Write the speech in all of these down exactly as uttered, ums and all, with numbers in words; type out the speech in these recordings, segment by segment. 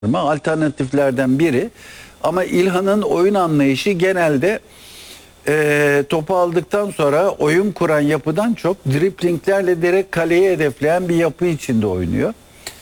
alternatiflerden biri. Ama İlhan'ın oyun anlayışı genelde e, topu aldıktan sonra oyun kuran yapıdan çok driplinglerle direkt kaleyi hedefleyen bir yapı içinde oynuyor.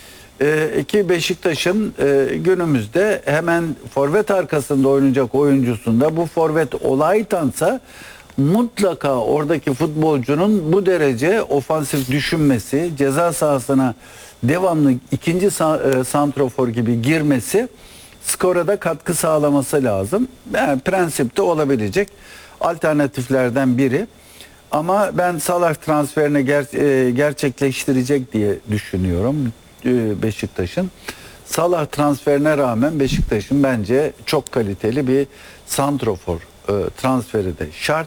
E, ki Beşiktaş'ın e, günümüzde hemen forvet arkasında oynayacak oyuncusunda bu forvet olaytansa mutlaka oradaki futbolcunun bu derece ofansif düşünmesi, ceza sahasına devamlı ikinci sa- e, santrofor gibi girmesi, skora da katkı sağlaması lazım. Yani prensipte olabilecek alternatiflerden biri. Ama ben Salah transferini ger- e, gerçekleştirecek diye düşünüyorum e, Beşiktaş'ın. Salah transferine rağmen Beşiktaş'ın bence çok kaliteli bir santrofor e, transferi de şart.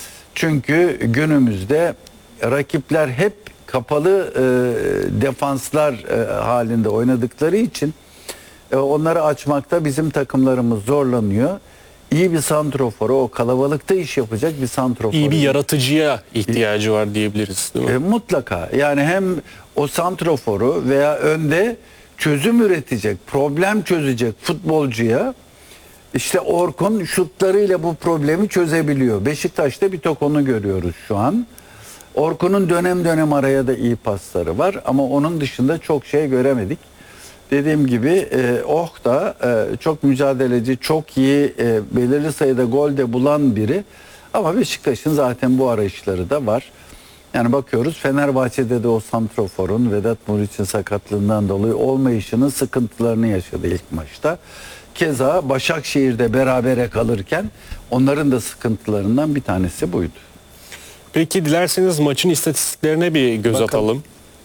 Çünkü günümüzde rakipler hep kapalı e, defanslar e, halinde oynadıkları için e, onları açmakta bizim takımlarımız zorlanıyor. İyi bir santrofora, o kalabalıkta iş yapacak bir santrofor. İyi bir yaratıcıya ihtiyacı var diyebiliriz, değil mi? E, mutlaka. Yani hem o santroforu veya önde çözüm üretecek, problem çözecek futbolcuya, işte Orkun şutlarıyla bu problemi çözebiliyor. Beşiktaş'ta bir tok onu görüyoruz şu an. Orkun'un dönem dönem araya da iyi pasları var ama onun dışında çok şey göremedik. Dediğim gibi e, Oh da e, çok mücadeleci, çok iyi, e, belirli sayıda gol de bulan biri. Ama Beşiktaş'ın zaten bu arayışları da var. Yani bakıyoruz Fenerbahçe'de de o santroforun Vedat Muriç'in sakatlığından dolayı olmayışının sıkıntılarını yaşadı ilk maçta. Keza Başakşehir'de berabere kalırken onların da sıkıntılarından bir tanesi buydu. Peki dilerseniz maçın istatistiklerine bir göz Bakalım. atalım.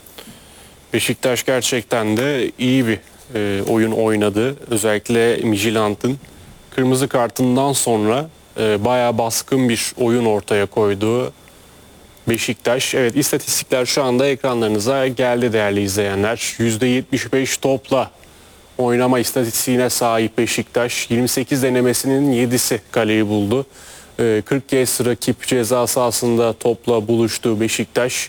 Beşiktaş gerçekten de iyi bir e, oyun oynadı. Özellikle Midtjylland'ın kırmızı kartından sonra e, bayağı baskın bir oyun ortaya koydu Beşiktaş. Evet, istatistikler şu anda ekranlarınıza geldi değerli izleyenler. yüzde yetmiş beş topla oynama istatistiğine sahip Beşiktaş. yirmi sekiz denemesinin yedisi kaleyi buldu. kırk kez rakip ceza sahasında topla buluştu Beşiktaş.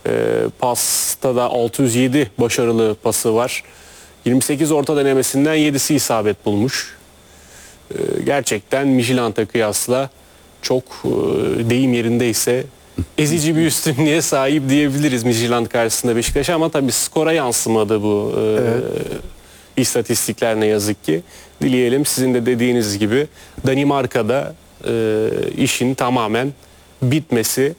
Pasta da altı yüz yedi başarılı pası var. yirmi sekiz orta denemesinden yedisi isabet bulmuş. Gerçekten Midtjylland'a kıyasla çok, deyim yerindeyse, ezici bir üstünlüğe sahip diyebiliriz Midtjylland karşısında Beşiktaş, ama tabii skora yansımadı bu evet. istatistikler ne yazık ki. Dileyelim sizin de dediğiniz gibi Danimarka'da e, işin tamamen bitmesi.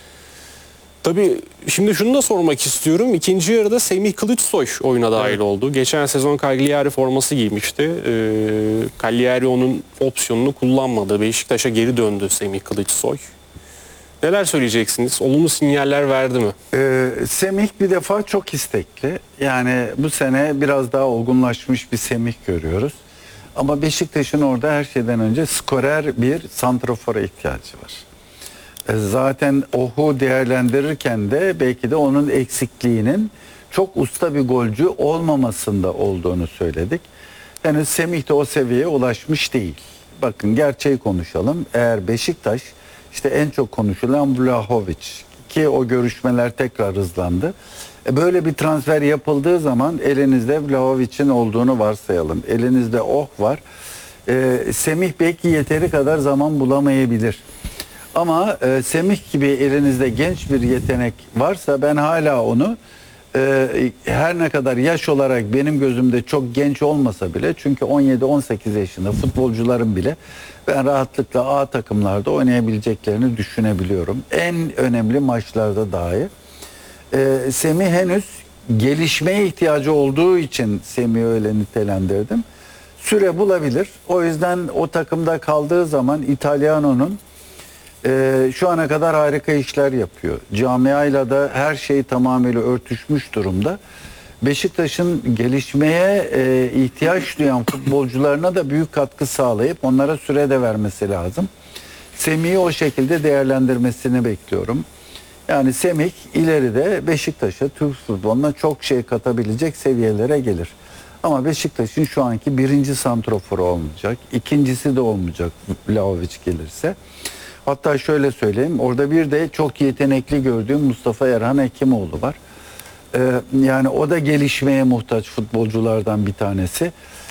Tabii şimdi şunu da sormak istiyorum. İkinci yarıda Semih Kılıçsoy oyuna dahil evet. oldu. Geçen sezon Cagliari forması giymişti. E, Cagliari onun opsiyonunu kullanmadı. Beşiktaş'a geri döndü Semih Kılıçsoy. Neler söyleyeceksiniz? Olumlu sinyaller verdi mi? Ee, Semih bir defa çok istekli. Yani bu sene biraz daha olgunlaşmış bir Semih görüyoruz. Ama Beşiktaş'ın orada her şeyden önce skorer bir santrofora ihtiyacı var. Ee, zaten Oh'u değerlendirirken de belki de onun eksikliğinin çok usta bir golcü olmamasında olduğunu söyledik. Yani Semih de o seviyeye ulaşmış değil. Bakın gerçeği konuşalım. Eğer Beşiktaş, İşte en çok konuşulan Vlahovic, ki o görüşmeler tekrar hızlandı. E böyle bir transfer yapıldığı zaman elinizde Vlahovic'in olduğunu varsayalım. Elinizde Oh var. E, Semih belki yeteri kadar zaman bulamayabilir. Ama e, Semih gibi elinizde genç bir yetenek varsa ben hala onu e, her ne kadar yaş olarak benim gözümde çok genç olmasa bile, çünkü on yedi on sekiz yaşında futbolcuların bile ben rahatlıkla A takımlarda oynayabileceklerini düşünebiliyorum. En önemli maçlarda dahi. Ee, Semih henüz gelişmeye ihtiyacı olduğu için Semih'i öyle nitelendirdim. Süre bulabilir. O yüzden o takımda kaldığı zaman İtalyano'nun e, şu ana kadar harika işler yapıyor. Camiayla da her şey tamamıyla örtüşmüş durumda. Beşiktaş'ın gelişmeye e, ihtiyaç duyan futbolcularına da büyük katkı sağlayıp onlara süre de vermesi lazım. Semih'i o şekilde değerlendirmesini bekliyorum. Yani Semih ileride Beşiktaş'a, Türk futboluna çok şey katabilecek seviyelere gelir. Ama Beşiktaş'ın şu anki birinci santroforu olmayacak. İkincisi de olmayacak Vlahovic gelirse. Hatta şöyle söyleyeyim, orada bir de çok yetenekli gördüğüm Mustafa Erhan Hekimoğlu var. Ee, yani o da gelişmeye muhtaç futbolculardan bir tanesi.